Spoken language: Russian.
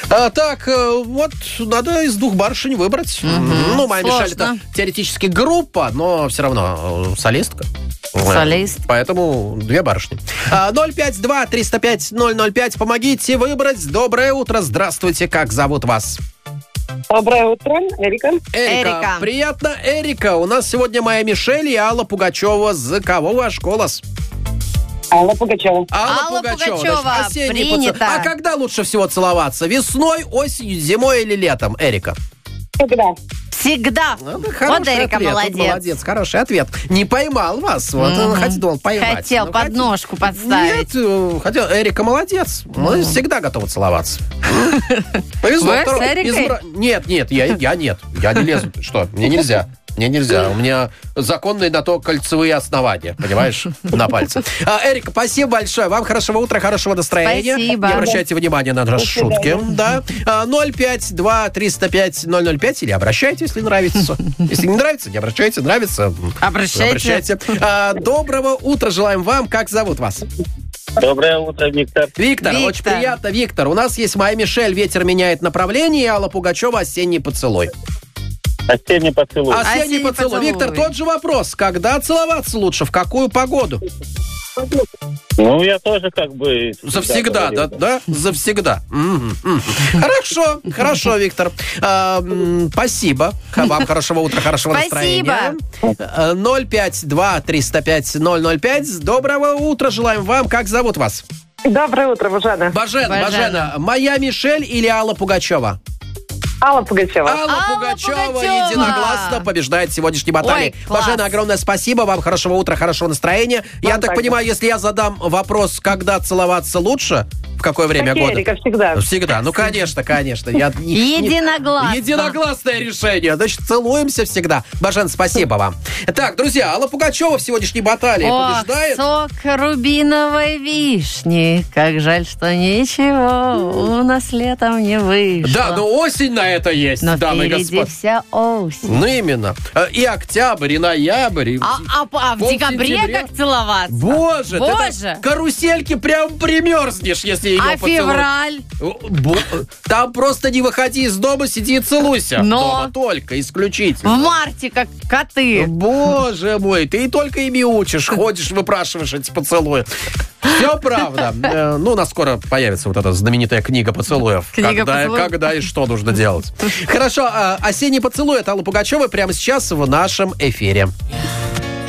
Так, вот надо из двух барышень выбрать. Ну, моя Мишель это теоретически группа, но все равно солистка. Солист. Поэтому две барышни. 052-305-005. Помогите выбрать. Доброе утро. Здравствуйте. Как зовут вас? Доброе утро, Эрика. Эрика. Приятно, Эрика. У нас сегодня моя Мишель и Алла Пугачева. За кого ваш голос? Алла Пугачева. Алла Пугачева. Значит, осенний Принято. А когда лучше всего целоваться? Весной, осенью, зимой или летом, Эрика? Всегда. Вот Эрика, ответ. молодец. Молодец, хороший ответ. Не поймал вас. Вот он думал поймать. Хотел подножку подставить. Нет, хотел. Эрика молодец. Мы всегда готовы целоваться. Повезло. Вы с Эрикой? Нет, я нет. Я не лезу. Что, мне нельзя. Мне нельзя. У меня законные на то кольцевые основания, понимаешь, на пальце. Эрика, спасибо большое. Вам хорошего утра, хорошего настроения. Спасибо. Не обращайте внимания на наши шутки. Да. 052-305-005 или обращайтесь, если нравится. Если не нравится, не обращайте. Нравится, обращайте. Доброго утра желаем вам. Как зовут вас? Доброе утро, Виктор. Виктор, очень приятно, Виктор. У нас есть моя Мишель, ветер меняет направление, и Алла Пугачева, осенний поцелуй. Осенний поцелуй. Осенний поцелуй. Виктор, тот же вопрос. Когда целоваться лучше? В какую погоду? Ну, я тоже как бы... Завсегда, да? Завсегда. Хорошо, Виктор. Спасибо. Вам хорошего утра, хорошего настроения. 052-305-005. Доброго утра желаем вам. Как зовут вас? Доброе утро, Бажена. Бажена. Моя Мишель или Алла Пугачева? Алла Пугачева. Алла Пугачева единогласно побеждает в сегодняшней баталии. Бажена, огромное спасибо. Вам хорошего утра, хорошего настроения. Я так понимаю, если я задам вопрос, когда целоваться лучше, в какое время года? Эрика, всегда. Всегда. Ну, конечно. Единогласно. Единогласное решение. Значит, целуемся всегда. Бажен, спасибо вам. Так, друзья, Алла Пугачева в сегодняшней баталии побеждает. Сок рубиновой вишни. Как жаль, что ничего у нас летом не вышло. Да, но осень на это есть, но дамы и впереди господа. вся осень. Ну, именно. И октябрь, и ноябрь. И в декабре как целоваться? Боже! Боже! Карусельки прям примерзнешь, если ее поцелуешь. Февраль? Там просто не выходи из дома, сиди и целуйся. Дома только, исключительно. В марте, как коты. Боже мой, ты и только ими учишь, ходишь, выпрашиваешь эти поцелуи. Все правда. Ну, у нас скоро появится вот эта знаменитая книга поцелуев. Когда и что нужно делать. Хорошо, осенний поцелуй от Аллы Пугачевой прямо сейчас в нашем эфире.